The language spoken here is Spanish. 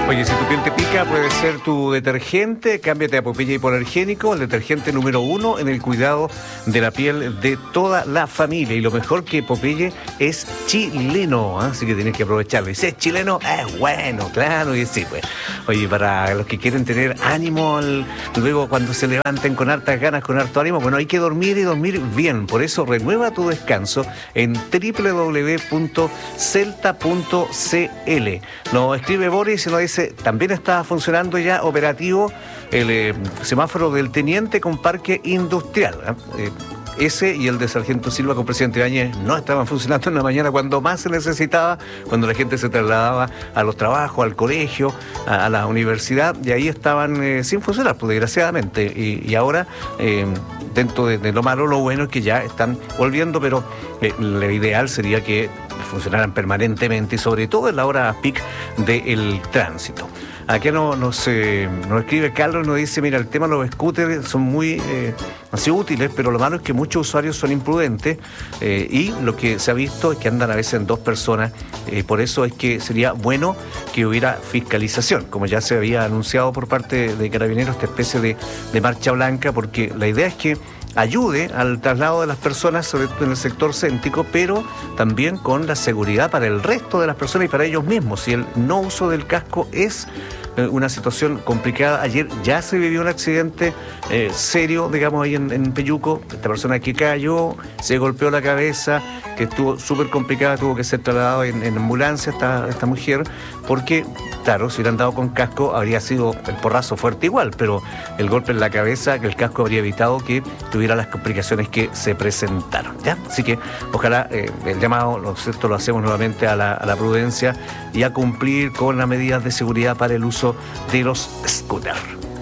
Oye, si tu piel te pica, puede ser tu detergente. Cámbiate a Popeye Hipoalergénico, el detergente número 1 en el cuidado de la piel de toda la familia. Y lo mejor que Popeye es chileno, así que tienes que aprovecharlo. Y si es chileno, es bueno, claro, y sí, pues. Oye, para los que quieren tener ánimo luego cuando se levanten con hartas ganas, con harto ánimo, bueno, hay que dormir y dormir bien. Por eso renueva tu descanso en www.celta.cl. Nos escribe Boris y nos dice: también está funcionando ya operativo el semáforo del Teniente con Parque Industrial. Ese y el de Sargento Silva con Presidente Ibáñez no estaban funcionando en la mañana cuando más se necesitaba, cuando la gente se trasladaba a los trabajos, al colegio, a la universidad, y ahí estaban sin funcionar, pues, desgraciadamente. Y ahora, dentro de lo malo, lo bueno es que ya están volviendo, pero lo ideal sería que funcionaran permanentemente y sobre todo en la hora peak del tránsito. Aquí nos escribe Carlos y nos dice: mira, el tema de los scooters son muy así útiles, pero lo malo es que muchos usuarios son imprudentes y lo que se ha visto es que andan a veces en dos personas. Por eso es que sería bueno que hubiera fiscalización, como ya se había anunciado por parte de Carabineros, esta especie de marcha blanca, porque la idea es que ayude al traslado de las personas, sobre todo en el sector céntrico, pero también con la seguridad para el resto de las personas y para ellos mismos. Si el no uso del casco es una situación complicada. Ayer ya se vivió un accidente serio, digamos, ahí en Peyuco. Esta persona que cayó, se golpeó la cabeza, que estuvo súper complicada, tuvo que ser trasladado en ambulancia esta mujer, porque, claro, si hubieran dado con casco habría sido el porrazo fuerte igual, pero el golpe en la cabeza, que el casco habría evitado que tuviera las complicaciones que se presentaron, ¿ya? Así que ojalá el llamado, ¿no es cierto?, lo hacemos nuevamente a la prudencia y a cumplir con las medidas de seguridad para el uso de los scooters.